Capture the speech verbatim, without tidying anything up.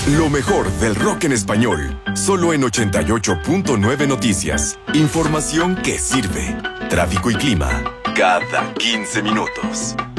Lo mejor del rock en español, solo en ochenta y ocho punto nueve Noticias. Información que sirve. Tráfico y clima cada quince minutos.